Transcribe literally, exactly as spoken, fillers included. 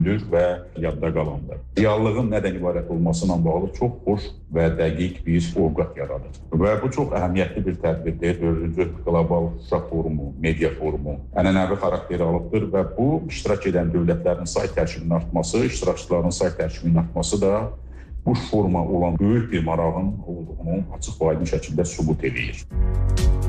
və yadda qalandır. Reallığın nədən ibarət olmasıyla bağlı çox xoş və dəqiq bir ovqat yaradır. Və bu çox əhəmiyyətli bir tədbirdir. dördüncü Qlobal Şuşa Forumu, media forumu ənənəvi xarakteri alıbdır və bu iştirak edən dövlətlərin say tərkibinin artması, iştirakçıların say tərkibinin artması da bu foruma olan böyük bir marağın olduğunu açıq və aydın şəkildə sübut edir.